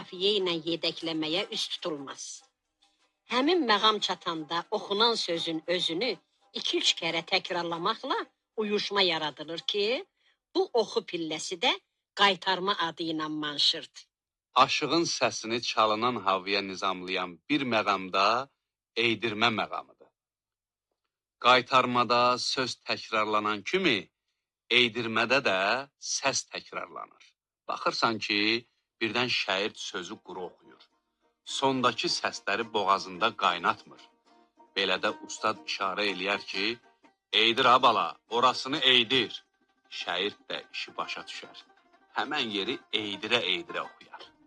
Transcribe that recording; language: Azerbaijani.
qafiyə ilə yedəkləməyə üst tutulmaz. Həmin məqam çatanda oxunan sözün özünü 2-3 kərə təkrarlamaqla uyuşma yaradılır ki, bu oxu pilləsi də qaytarma adı ilə manşırdır. Aşığın səsini çalınan havaya nizamlayan bir məqamda eydirmə məqamıdır. Qaytarmada söz təkrarlanan kimi, eydirmədə də səs təkrarlanır. Baxırsan ki, birdən şair sözü quru oxuyur. Sondakı səsləri boğazında qaynatmır. Belə də ustad işarə eləyər ki, eydir ha bala, orasını eydir. Şair də işi başa düşər. Həmən yeri eydirə-eydirə oxuyar.